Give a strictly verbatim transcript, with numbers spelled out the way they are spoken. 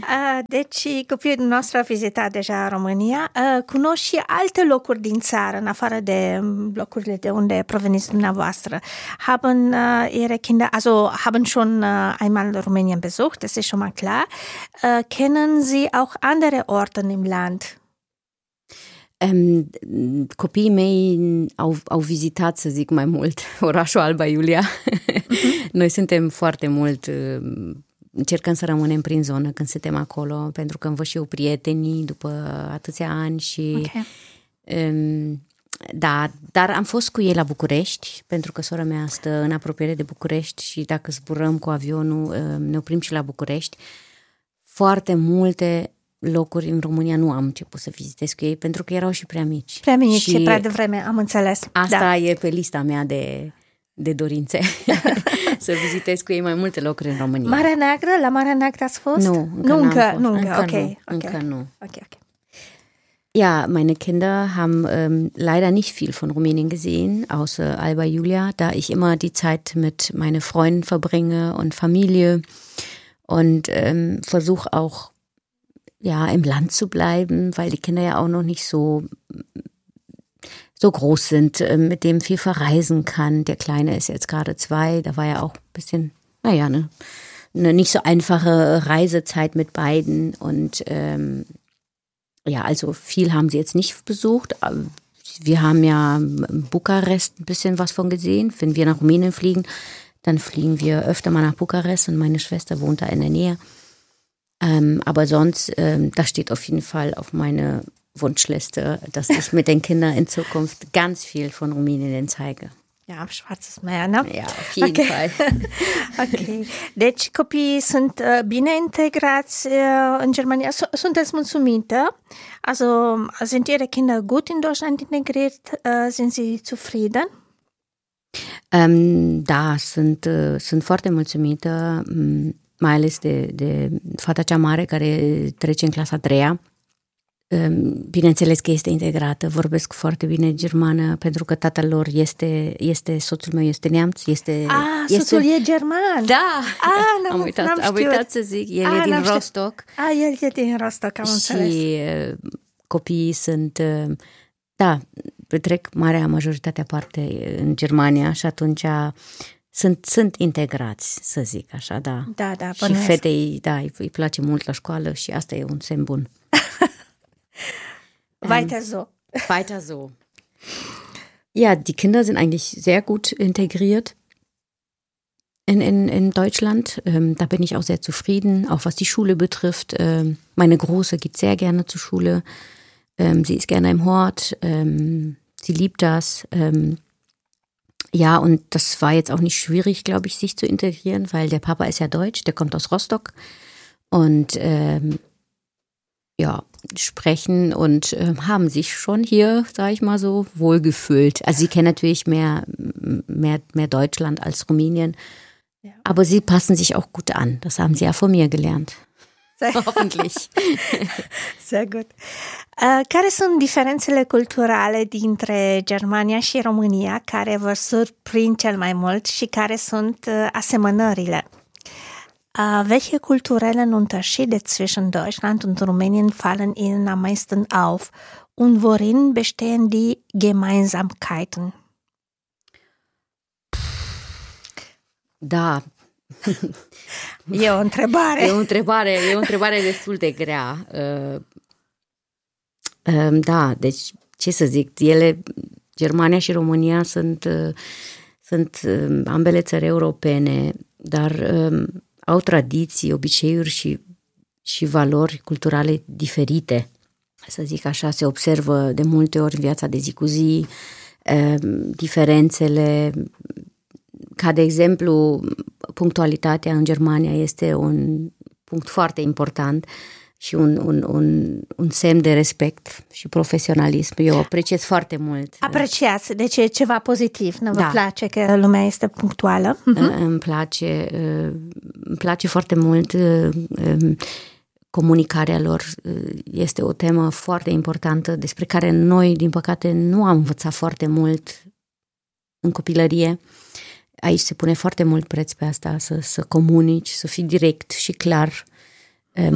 Deci copilul nostru a vizitat deja România. Cunoști și alte locuri din țară, în afară de locurile de unde proveniți dumneavoastră. Haben Ihre Kinder, also haben schon einmal Rumänien besucht, das ist schon mal klar. Kennen Sie auch andere Orte im Land? Um, copiii mei au, au vizitat, să zic mai mult, orașul Alba Iulia. Uh-huh. Noi suntem foarte mult, încercăm să rămânem prin zonă când suntem acolo, pentru că îmi văd și eu prietenii după atâția ani și okay. um, da, dar am fost cu ei la București, pentru că sora mea stă în apropiere de București și dacă zburăm cu avionul ne oprim și la București. Foarte multe locuri în România nu am început să vizitez cu ei, pentru că erau și prea mici. Prea mici și prea devreme, am înțeles. Asta da. e pe lista mea de, de dorințe, să vizitez cu ei mai multe locuri în România. Marea Neagră? La Marea Neagră ați fost? Nu, încă nu, încă, fost. Nu, încă, încă okay, nu. Okay. Încă nu. Okay, okay. Ja, meine Kinder haben ähm, leider nicht viel von Rumänien gesehen, außer Alba Iulia, da ich immer die Zeit mit meinen Freunden verbringe und Familie und ähm, versuche auch ja, im Land zu bleiben, weil die Kinder ja auch noch nicht so, so groß sind, mit dem viel verreisen kann. Der Kleine ist jetzt gerade zwei, da war ja auch ein bisschen, naja, ne, eine nicht so einfache Reisezeit mit beiden. Und ähm, ja, also viel haben sie jetzt nicht besucht. Wir haben ja in Bukarest ein bisschen was von gesehen. Wenn wir nach Rumänien fliegen, dann fliegen wir öfter mal nach Bukarest und meine Schwester wohnt da in der Nähe. Ähm, aber sonst, ähm, das steht auf jeden Fall auf meine Wunschliste, dass ich mit den Kindern in Zukunft ganz viel von Rumänien zeige. Ja, am Schwarzes Meer, ne? Ja, auf jeden okay. Fall. Ok. Deci copiii sunt uh, bine integrați uh, în Germania. Sunteți mulțumită? Also, sind Ihre Kinder gut in Deutschland integriert? Uh, sind Sie zufrieden? Ähm, da, sunt, uh, sunt foarte mulțumită, mai ales de, de fata cea mare care trece în clasa a treia. Bineînțeles că este integrată, vorbesc foarte bine germană, pentru că tatăl lor este, este soțul meu este neamț, este... Ah, este... soțul e german! Da! Ah, am uitat, am știut. uitat să zic, el ah, e din Rostock. Ah, el e din Rostock, am înțeles. Și copiii sunt, da, petrec marea majoritatea parte în Germania și atunci sunt, sunt integrați, să zic așa, da. Da, da, și fetei, da, îi, îi place mult la școală și asta e un semn bun. Weiter so. Weiter so. Ja, die Kinder sind eigentlich sehr gut integriert in, in, in Deutschland. Ähm, da bin ich auch sehr zufrieden, auch was die Schule betrifft. Ähm, meine Große geht sehr gerne zur Schule. Ähm, sie ist gerne im Hort. Ähm, sie liebt das. Ähm, ja, und das war jetzt auch nicht schwierig, glaube ich, sich zu integrieren, weil der Papa ist ja deutsch, der kommt aus Rostock. Und ähm, ja, sprechen und äh, haben sich schon hier, sage ich mal so, wohlgefühlt. Also sie kennen natürlich mehr, mehr, mehr Deutschland als Rumänien, ja. Aber sie passen sich auch gut an. Das haben sie ja von mir gelernt. Sehr Hoffentlich. Sehr gut. Uh, care sunt diferențele culturale dintre Germania și România care vă surprind cel mai mult și care sunt uh, asemănările? Uh, welche kulturellen Unterschiede zwischen Deutschland und Rumänien fallen Ihnen am meisten auf und worin bestehen die Gemeinsamkeiten? Da. E o întrebare. E o întrebare, e o întrebare destul de grea. Uh, uh, da, deci ce să zic, ele, Germania și România sunt, uh, sunt uh, ambele țări europene, dar uh, au tradiții, obiceiuri și, și valori culturale diferite. Să zic așa, se observă de multe ori în viața de zi cu zi eh, diferențele, ca de exemplu, punctualitatea în Germania este un punct foarte important și un, un, un, un semn de respect și profesionalism. Eu apreciez foarte mult. Apreciați, deci e ceva pozitiv, nu vă da. place că lumea este punctuală? Uh-huh. Îmi place, îmi place foarte mult comunicarea lor. Este o temă foarte importantă despre care noi, din păcate, nu am învățat foarte mult în copilărie. Aici se pune foarte mult preț pe asta, să, să comunici, să fii direct și clar.